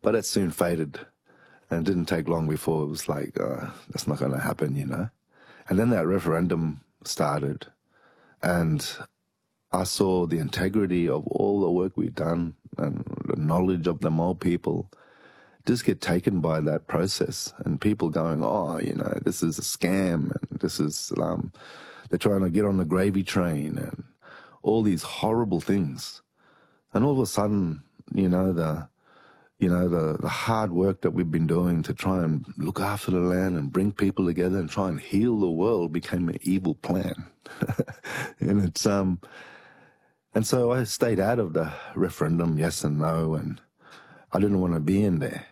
But it soon faded. And it didn't take long before it was like, that's not going to happen, you know. And then that referendum started. And I saw the integrity of all the work we've done and the knowledge of the Māori people just get taken by that process, and people going, oh, you know, this is a scam, and this is, they're trying to get on the gravy train, and all these horrible things. And all of a sudden, the hard work that we've been doing to try and look after the land and bring people together and try and heal the world became an evil plan. And and so I stayed out of the referendum, yes and no, and I didn't want to be in there.